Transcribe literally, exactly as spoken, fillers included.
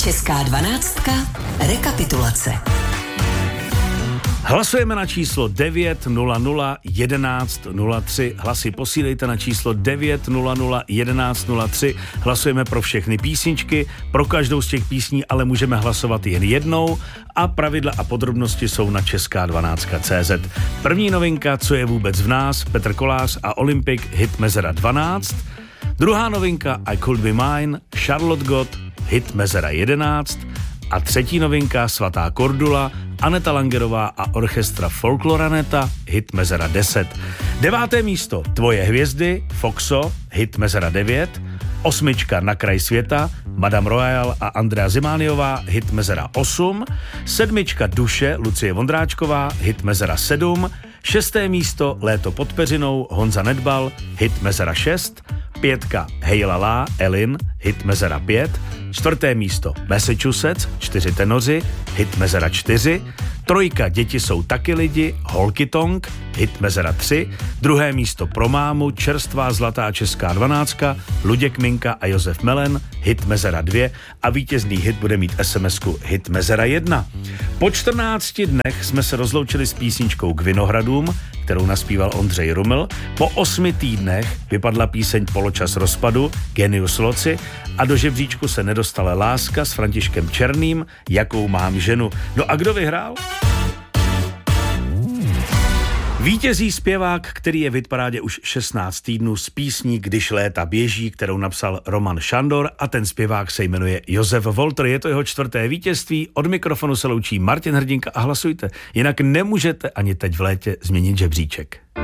Česká dvanáctka. Rekapitulace. Hlasujeme na číslo devět nula nula jedenáct nula tři. Hlasy posílejte na číslo devět nula nula jedenáct nula tři. Hlasujeme pro všechny písničky, pro každou z těch písní, ale můžeme hlasovat jen jednou a pravidla a podrobnosti jsou na česká dvanáct tečka cé zet. První novinka, Co je vůbec v nás, Petr Kolář a Olympik, hit Mezera dvanáct. Druhá novinka, I Could Be Mine, Charlotte Gott, hit Mezera jedenáct. A třetí novinka, Svatá Kordula, Aneta Langerová a orchestra Folkloraneta, hit Mezera deset. Deváté místo, Tvoje hvězdy, Foxo, hit Mezera devět. Osmička, Na kraj světa, Madame Royal a Andrea Zimániová, hit Mezera osm. Sedmička, Duše, Lucie Vondráčková, hit Mezera sedm. Šesté místo, Léto pod peřinou, Honza Nedbal, hit Mezera šest. Pětka, Hej Lala, Elin, hit Mezera pět. Čtvrté místo, Massachusetts, čtyři tenoři, hit Mezera čtyři. Trojka, Děti jsou taky lidi, Holky Tonk, hit Mezera tři. Druhé místo pro mámu, čerstvá zlatá česká dvanáctka, Luděk Minka a Josef Melen, hit Mezera dvě. A vítězný hit bude mít es em esku hit Mezera jedna. Po čtrnácti dnech jsme se rozloučili s písničkou K Vinohradům, kterou naspíval Ondřej Ruml. Po osmi týdnech vypadla píseň Poločas rozpadu, Genius Loci, a do žebříčku se nedostala Láska s Františkem Černým, Jakou mám ženu. No a kdo vyhrál? Vítězí zpěvák, který je v hitparádě už šestnáct týdnů s písní Když léta běží, kterou napsal Roman Šandor, a ten zpěvák se jmenuje Josef Volter. Je to jeho čtvrté vítězství. Od mikrofonu se loučí Martin Hrdinka a hlasujte. Jinak nemůžete ani teď v létě změnit žebříček.